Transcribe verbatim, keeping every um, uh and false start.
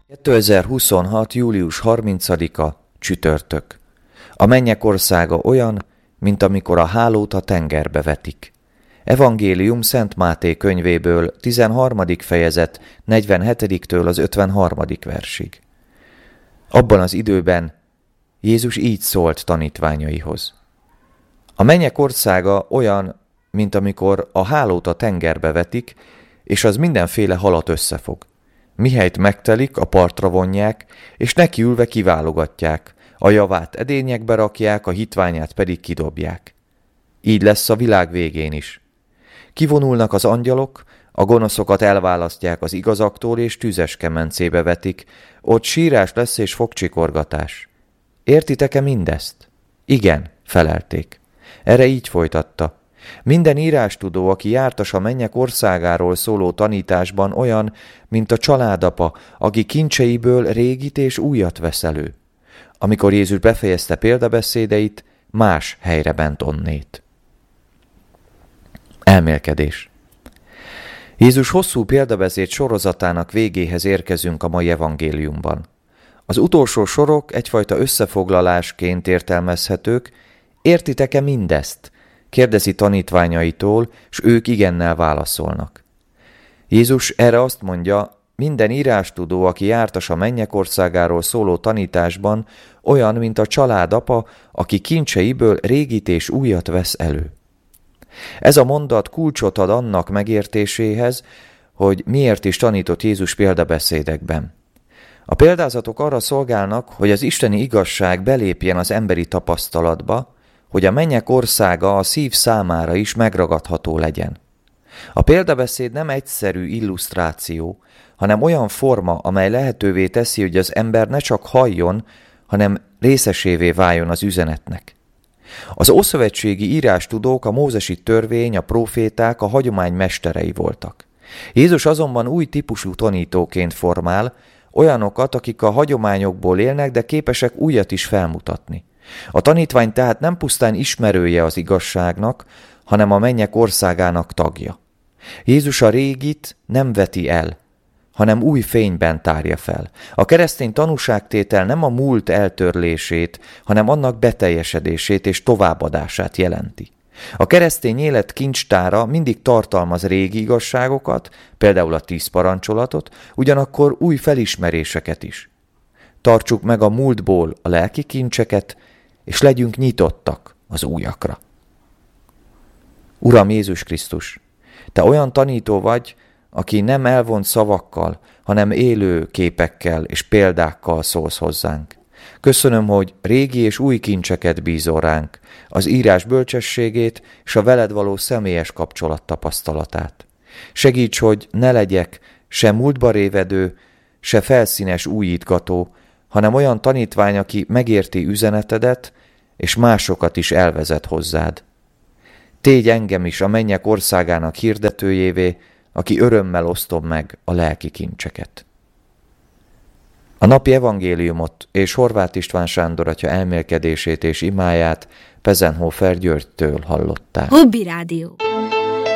kétezer-huszonhat. július harmincadika csütörtök. A mennyek országa olyan, mint amikor a hálót a tengerbe vetik. Evangélium Szent Máté könyvéből, tizenharmadik fejezet, negyvenhetediktől az ötvenharmadik versig. Abban az időben Jézus így szólt tanítványaihoz. A mennyek országa olyan, mint amikor a hálót a tengerbe vetik, és az mindenféle halat összefog. Mihelyt megtelik, a partra vonják, és nekiülve kiválogatják, a javát edényekbe rakják, a hitványát pedig kidobják. Így lesz a világ végén is. Kivonulnak az angyalok, a gonoszokat elválasztják az igazaktól, és tüzes kemencébe vetik, ott sírás lesz és fogcsikorgatás. Értitek-e mindezt? Igen, felelték. Erre így folytatta. Minden írástudó, aki jártas a mennyek országáról szóló tanításban, olyan, mint a családapa, aki kincseiből régit és újat vesz elő. Amikor Jézus befejezte példabeszédeit, más helyre bent onnét. Elmélkedés. Jézus hosszú példabeszéd sorozatának végéhez érkezünk a mai evangéliumban. Az utolsó sorok egyfajta összefoglalásként értelmezhetők. Értitek-e mindezt? Kérdezi tanítványaitól, s ők igennel válaszolnak. Jézus erre azt mondja, minden írástudó, aki jártas a mennyek országáról szóló tanításban, olyan, mint a családapa, aki kincseiből régit és újat vesz elő. Ez a mondat kulcsot ad annak megértéséhez, hogy miért is tanított Jézus példabeszédekben. A példázatok arra szolgálnak, hogy az isteni igazság belépjen az emberi tapasztalatba, hogy a mennyek országa a szív számára is megragadható legyen. A példabeszéd nem egyszerű illusztráció, hanem olyan forma, amely lehetővé teszi, hogy az ember ne csak halljon, hanem részesévé váljon az üzenetnek. Az ószövetségi írástudók, a mózesi törvény, a próféták, a hagyomány mesterei voltak. Jézus azonban új típusú tanítóként formál, olyanokat, akik a hagyományokból élnek, de képesek újat is felmutatni. A tanítvány tehát nem pusztán ismerője az igazságnak, hanem a mennyek országának tagja. Jézus a régit nem veti el, hanem új fényben tárja fel. A keresztény tanúságtétel nem a múlt eltörlését, hanem annak beteljesedését és továbbadását jelenti. A keresztény élet kincstára mindig tartalmaz régi igazságokat, például a tíz parancsolatot, ugyanakkor új felismeréseket is. Tartsuk meg a múltból a lelki kincseket, és legyünk nyitottak az újakra. Uram Jézus Krisztus, Te olyan tanító vagy, aki nem elvont szavakkal, hanem élő képekkel és példákkal szólsz hozzánk. Köszönöm, hogy régi és új kincseket bízol ránk, az írás bölcsességét és a veled való személyes kapcsolat tapasztalatát. Segíts, hogy ne legyek se múltba révedő, se felszínes újítgató, hanem olyan tanítvány, aki megérti üzenetedet, és másokat is elvezet hozzád. Tégy engem is a mennyek országának hirdetőjévé, aki örömmel osztom meg a lelki kincseket. A napi evangéliumot és Horváth István Sándor atya elmélkedését és imáját Pezenhofer Györgytől hallották. Hobby Rádió.